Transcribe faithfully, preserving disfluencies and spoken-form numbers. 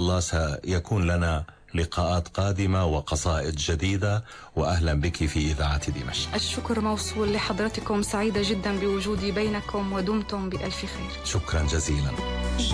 الله سيكون لنا لقاءات قادمة وقصائد جديدة، وأهلا بك في إذاعة دمشق. الشكر موصول لحضرتكم، سعيدة جدا بوجودي بينكم ودمتم بألف خير. شكرا جزيلا.